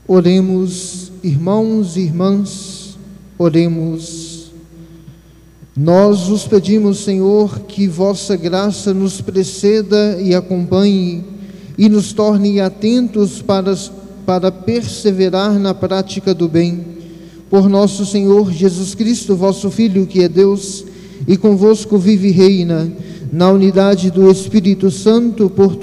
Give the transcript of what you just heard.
Oremos, irmãos e irmãs, oremos. Nós vos pedimos, Senhor, que vossa graça nos preceda e acompanhe e nos torne atentos para perseverar na prática do bem. Por nosso Senhor Jesus Cristo, vosso Filho, que é Deus, e convosco vive e reina, na unidade do Espírito Santo, por